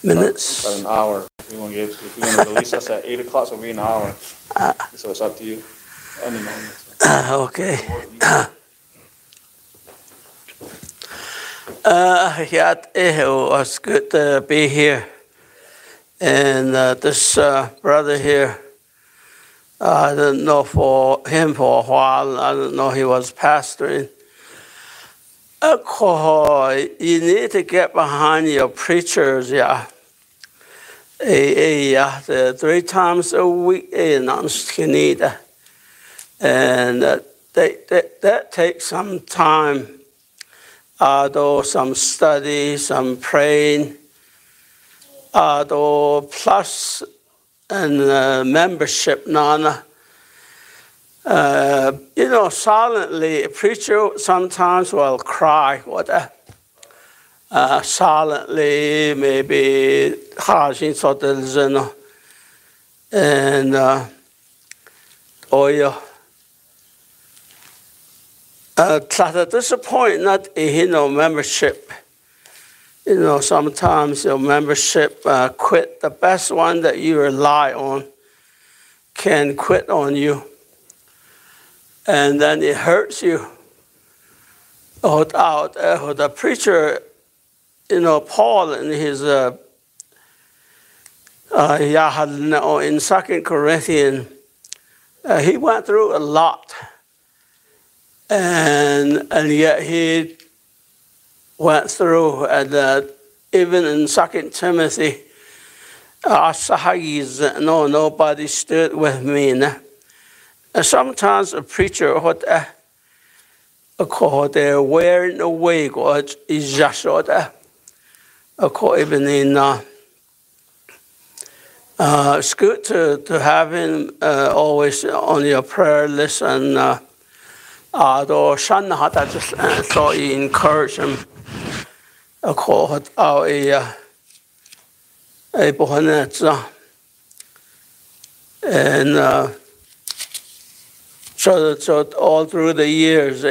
minutes. About an hour. If you want to release us at 8 o'clock, so we'll be an hour. So it's up to you. Any moment. Okay. Yeah, it was good to be here. And this brother here, I didn't know for him for a while. I didn't know he was pastoring. You need to get behind your preachers, yeah. The 3 times a week, and that takes some time. Though some study, some praying, though plus and membership, Nana. Silently, a preacher sometimes will cry. Silently, maybe and at this point, not membership. Sometimes your membership quit. The best one that you rely on can quit on you. And then it hurts you. The preacher, Paul in his in 2 Corinthians, he went through a lot. And yet he went through, and even in 2 Timothy, nobody stood with me. And sometimes a preacher, they're wearing away, is just even in. It's good to have him always on your prayer list, and so you encourage him. And so all through the years,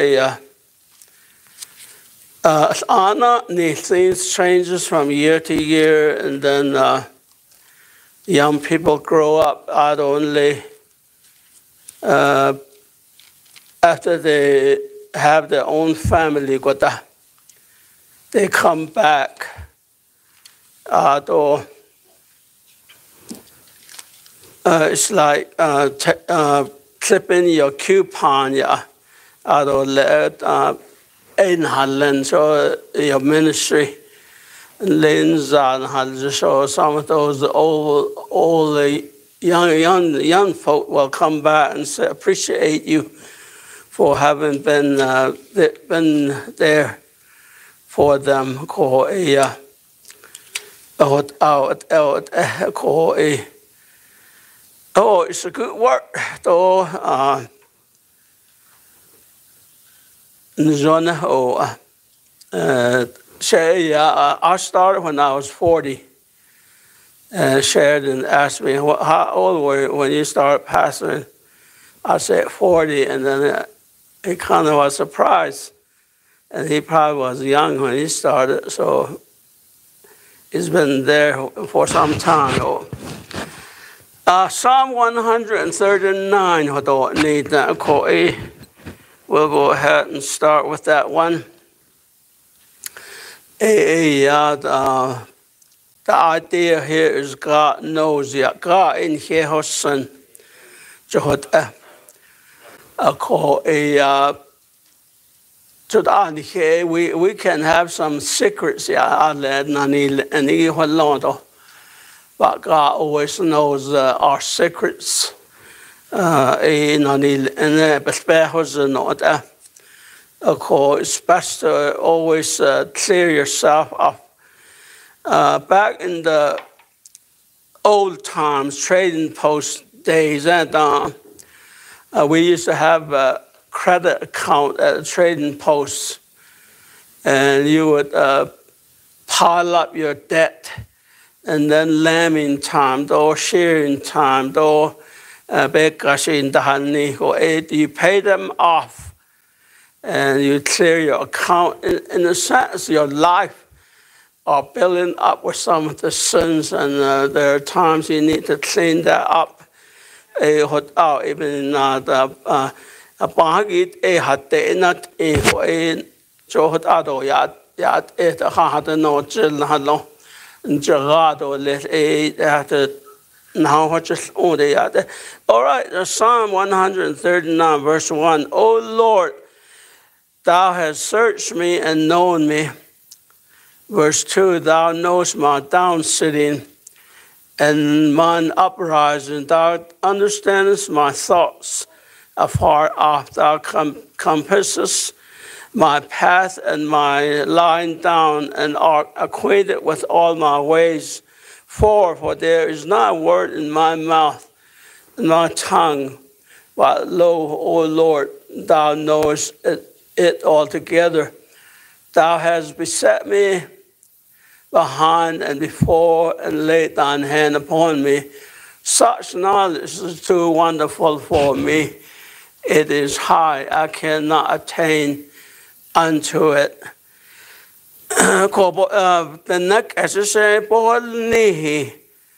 things changes from year to year, and then young people grow up not only after they have their own family, they come back. It's like clipping your coupon, your ministry. So some of those old young folk will come back and say, appreciate you for having been there for them. It's a good work, though. I started when I was 40. Sheridan asked me, how old were you when you started pastoring? I said 40, and then he kind of was surprised. And he probably was young when he started, so he's been there for some time. Psalm 139, we'll go ahead and start with that one. The idea here is God knows you. God in here has son. We can have some secrets, but God always knows our secrets. It's best to always clear yourself up. Back in the old times, trading post days, and we used to have a credit account at a trading post, and you would pile up your debt, and then lambing time, or sharing time, or you pay them off, and you clear your account. In a sense, your life are building up with some of the sins, and there are times you need to clean that up. Even the Bahagit had not a Johad Ado yat it had no chill hello and Gerado let a now what just only yet. All right, Psalm 139, verse 1. O Lord, thou hast searched me and known me. Verse 2, thou knowest my down sitting and mine uprising. Thou understandest my thoughts afar off. Thou compassest my path and my lying down, and art acquainted with all my ways. For there is not a word in my mouth, in my tongue, but lo, O Lord, thou knowest it altogether. Thou hast beset me behind and before, and laid thine hand upon me. Such knowledge is too wonderful for me. It is high, I cannot attain unto it. The neck as I say, Bohni,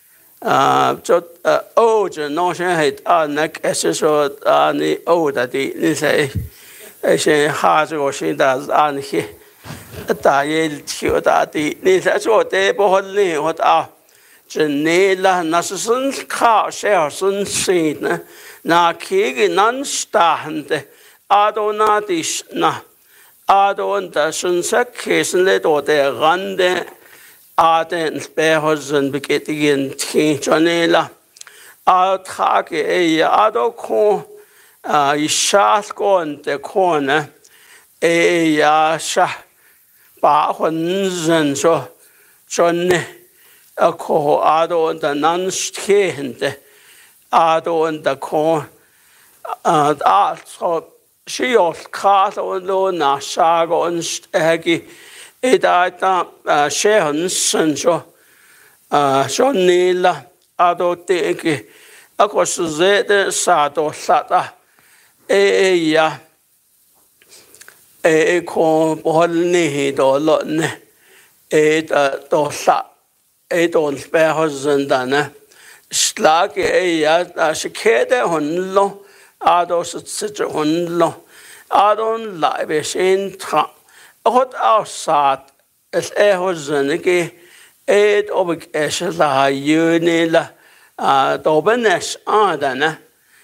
no shade, neck as I saw, any older, they say, I say, has or she does, and he. Diet Tudati, that's what they boldly what are Janela Nasson car shares and seen. Na kig non stand Adonadish na Adon doesn't case and let or they run the Aden bears and begetting in King Janela. I'll take a Adocon, Ishas gone the corner, a Yasha. 把混人说呢，可阿多的难听的，阿多的可说需要卡多罗那啥个人个，一大单些很深说说你啦，阿多的个，个是热的啥多啥的，呀。ko bohni do lotne do sa do behozendane slag ya shikede honlo ado sit honlo adon live shin tra hot outside es hozenike obik esla yunila do benes adana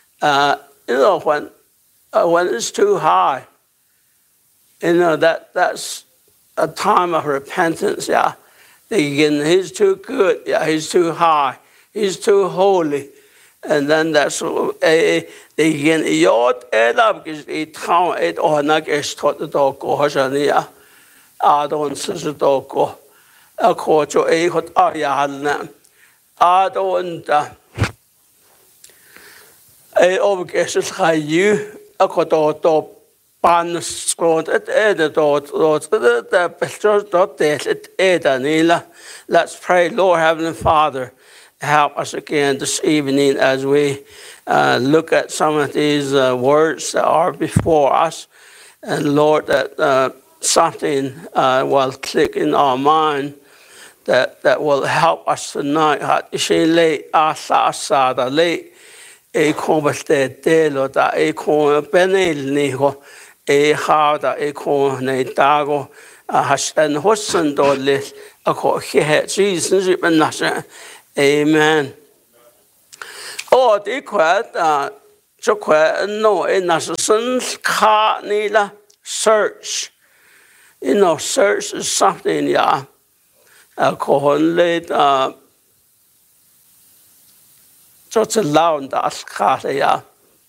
when it's too high. That's a time of repentance, yeah. He's too good, yeah, he's too high, he's too holy. And then that's yot edab is a town it or not is taught the dog or Hosania. Adon says the dog go a court to a hot ayadna. Adon a overgesses high you a court. Pan scored at the Let's pray, Lord Heavenly Father, help us again this evening as we look at some of these words that are before us. And Lord, that something will click in our mind that will help us tonight. A combaste telo da a con benel niho. How the echo ne dago has and hossen dolis a co he Jesus amen. Oh, the quite so quite no in a sense car nila search. Search is something, yeah. A cohon late such a loud as car, yeah.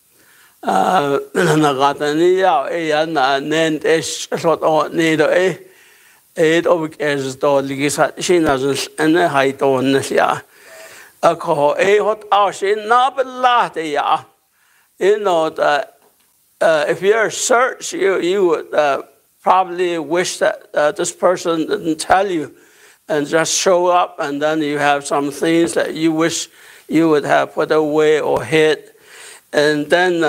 Nagatania and is sort of neither a as dog she doesn't and a height on this ya. A call a hot house in Nabalata. That if you're search, you would probably wish that this person didn't tell you and just show up, and then you have some things that you wish you would have put away or hid. And then,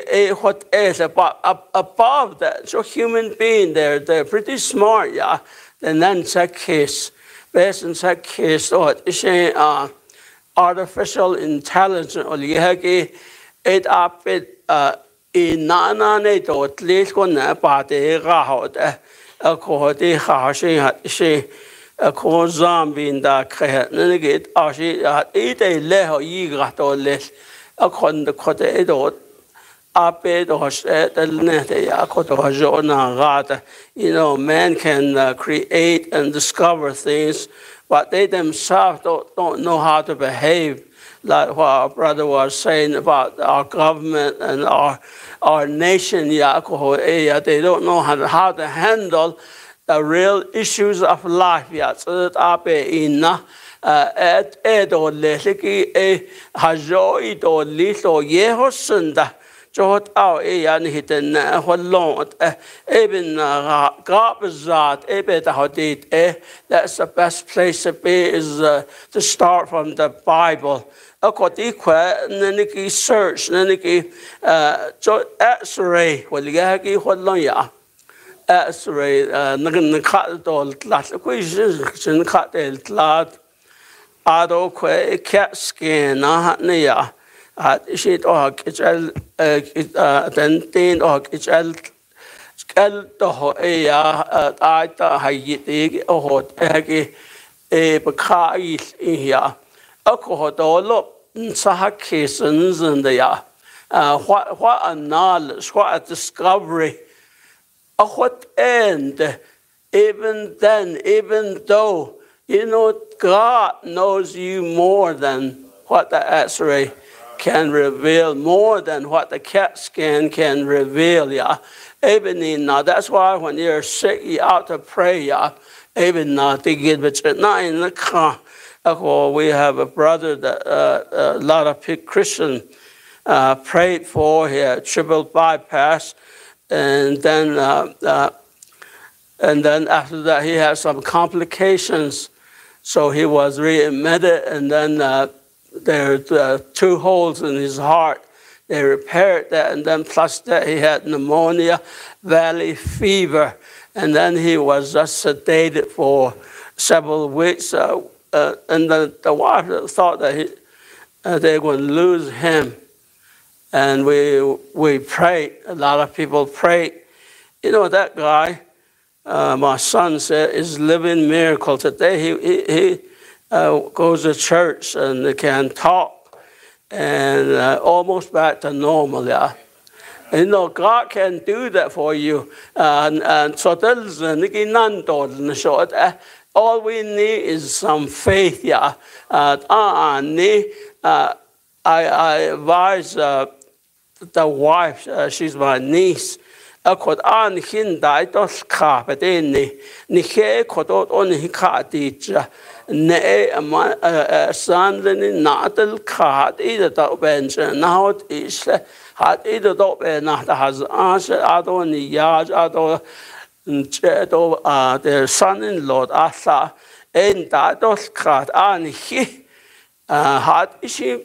what is above that? So human being, they're pretty smart, yeah. then that case, based on that case, or artificial intelligence, or it up it in nana to at least one about the rahout, a cohorty hashing at she. A cause zombie in that cat, and they get actually at 8 a leho yigat or less. A con the cottage or up it or set the net, a cot or jona rata. You know, man can create and discover things, but they themselves don't know how to behave. Like what our brother was saying about our government and our nation, they don't know how to handle the real issues of life. So that inna et edo leki hajoid or little yehosunda jot out yan hitten holont even garbazat ebet hodit that's the best place to be is to start from the Bible. Akoti neniki search neniki X-ray waliyaki hollonya. X-ray nagan cut all lat question cut the lat ado CAT scan neya at shit or kitchel then tin or kitchel skel to I ta hayiti or egi bakai here akohodolo sahakisons and the what a knowledge, what a discovery. What end, even then, even though, you know, God knows you more than what the X-ray can reveal, more than what the CAT scan can reveal, Even in now, that's why when you're sick, you ought to pray, Even now, to get it not in the car. We have a brother that a lot of Christians prayed for here, triple bypass. And then after that, he had some complications. So he was readmitted, and then there were 2 holes in his heart. They repaired that, and then plus that, he had pneumonia, valley fever, and then he was just sedated for several weeks. And then the wife thought that they would lose him. And we prayed. A lot of people prayed. You know, that guy, my son said, is living miracle. Today he goes to church and can talk and almost back to normal. You know, God can do that for you. And so all we need is some faith. I advise the wife, she's my niece. Akot an hindai dos kapetini, Nike kotot on hikatija, ne sandlin natal kat either dot bench, now it is had either dot benach has answered Adoni Yaj Ado their son in law Asa, and that dos kat an he had she.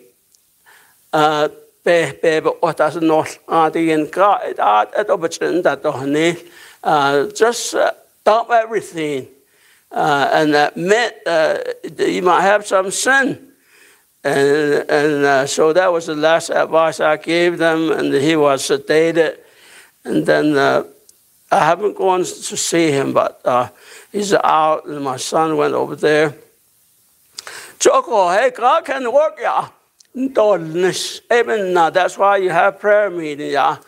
Baby, what does not the God at opportunity that just dump everything and admit you might have some sin. And so that was the last advice I gave them, and he was sedated. And then I haven't gone to see him, but he's out, and my son went over there. Joko, hey, God can work, Even that's why you have prayer meeting,